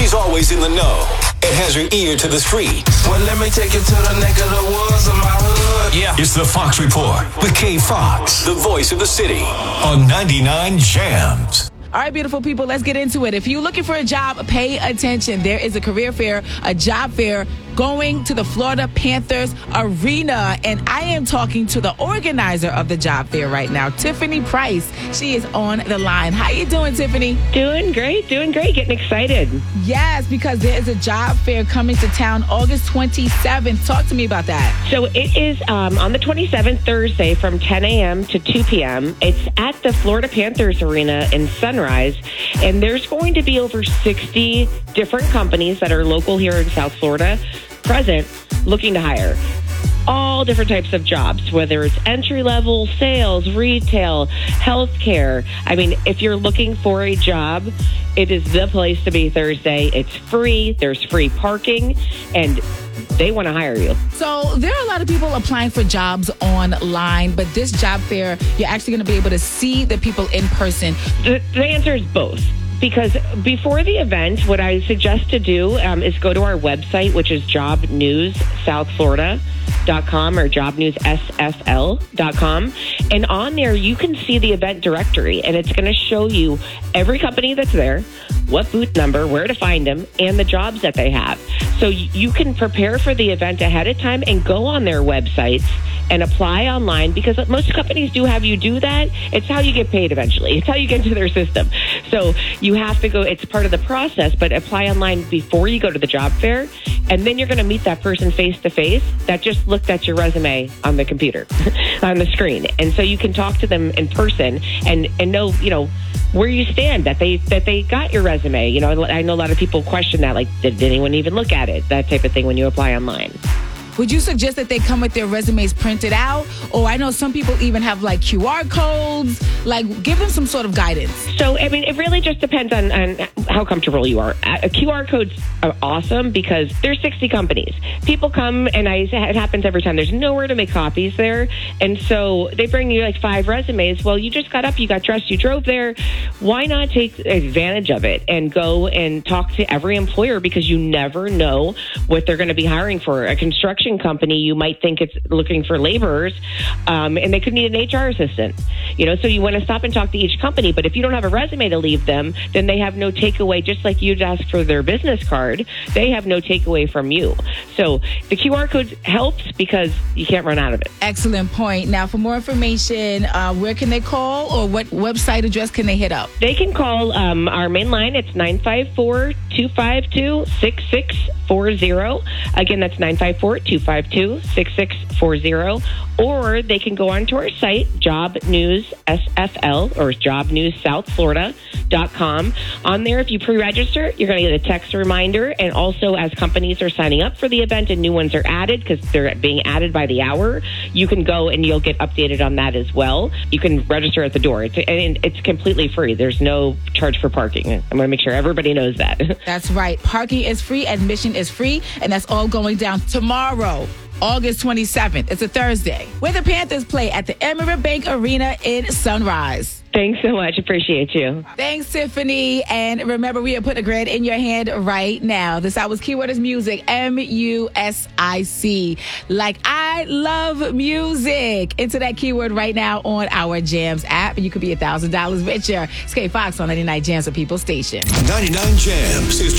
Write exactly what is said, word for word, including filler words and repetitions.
She's always in the know and has her ear to the street. Well, let me take you to the neck of the woods of my hood. Yeah. It's the Fox Report with Kay Fox, the voice of the city, on ninety-nine Jams. All right, beautiful people, let's get into it. If you're looking for a job, pay attention. There is a career fair, a job fair going to the Florida Panthers Arena. And I am talking to the organizer of the job fair right now, Tiffany Price. She is on the line. How you doing, Tiffany? Doing great, doing great. Getting excited. Yes, because there is a job fair coming to town August twenty-seventh. Talk to me about that. So it is um, on the twenty-seventh, Thursday, from ten a.m. to two p.m. It's at the Florida Panthers Arena in Sunrise. And there's going to be over sixty different companies that are local here in South Florida present looking to hire. All different types of jobs, whether it's entry-level, sales, retail, healthcare. I mean, if you're looking for a job, it is the place to be Thursday. It's free. There's free parking, and they want to hire you. So there are a lot of people applying for jobs online, but this job fair, you're actually going to be able to see the people in person. The, the answer is both. Because before the event, what I suggest to do um, is go to our website, which is job news south florida dot com or job news s f l dot com. And on there, you can see the event directory, and it's going to show you every company that's there, what booth number, where to find them, and the jobs that they have. So you can prepare for the event ahead of time and go on their websites and apply online, because most companies do have you do that. It's how you get paid eventually. It's how you get into their system. So you have to go, it's part of the process, but apply online before you go to the job fair. And then you're going to meet that person face to face that just looked at your resume on the computer, on the screen. And so you can talk to them in person and, and know, you know, where you stand, that they that they got your resume. You know, I know a lot of people question that, like, did, did anyone even look at it? That type of thing when you apply online. Would you suggest that they come with their resumes printed out? Or I know some people even have like Q R codes. Like, give them some sort of guidance. So, I mean, it really just depends on, on how comfortable you are. Uh, Q R codes are awesome because there's sixty companies. People come, and I, it happens every time. There's nowhere to make copies there. And so they bring you like five resumes. Well, you just got up, you got dressed, you drove there. Why not take advantage of it and go and talk to every employer, because you never know what they're going to be hiring for. A construction company, you might think it's looking for laborers, um, and they could need an H R assistant. You know, so you want to stop and talk to each company. But if you don't have a resume to leave them, then they have no takeaway. Just like you'd ask for their business card, they have no takeaway from you. So the Q R code helps because you can't run out of it. Excellent point. Now, for more information, uh, where can they call, or what website address can they hit up? They can call um, our main line. It's nine five four, two five two, six six four zero. Again, that's nine five four, two five two, six six four zero. Or they can go onto our site, Job News S F L, or job news south florida dot com. On there, if you pre-register, you're going to get a text reminder. And also, as companies are signing up for the event and new ones are added, because they're being added by the hour, you can go and you'll get updated on that as well. You can register at the door. It's, and it's completely free. There's no charge for parking. I'm going to make sure everybody knows that. That's right. Parking is free. Admission is free. And that's all going down tomorrow, August twenty-seventh. It's a Thursday, where the Panthers play at the Emirate Bank Arena in Sunrise. Thanks so much. Appreciate you. Thanks, Tiffany. And remember, we are putting a grand in your hand right now. This hour's keyword is music, M U S I C. Like I love music. Enter that keyword right now on our Jams app, and you could be one thousand dollars richer. It's Kay Fox on ninety-nine Jams, a People Station. ninety-nine Jams is